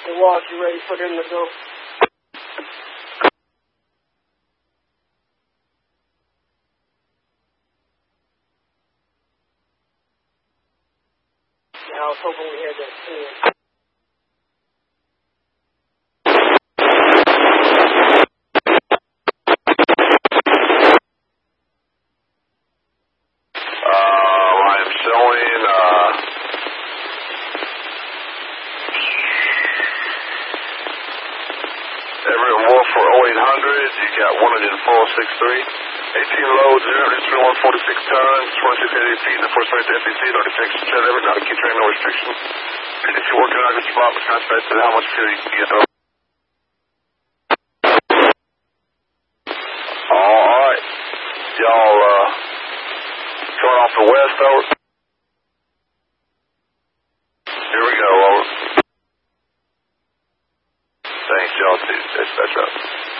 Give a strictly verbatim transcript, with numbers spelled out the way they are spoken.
The walls, you ready for them to go? Yeah, I was hoping we had that ten. Everett Wolf for oh eight hundred, you got one hundred four six three. eighteen loads, zero one forty-six tons, twenty-six eighty feet in the first rate to F C C, no defections, check Everett, not a key train, no restriction. And if you're working out of your spot, which kind of space, how much fuel you can get though? Alright. Y'all, uh, going off the west, over. Here we go, over. Thanks, y'all, too. That's, that's right.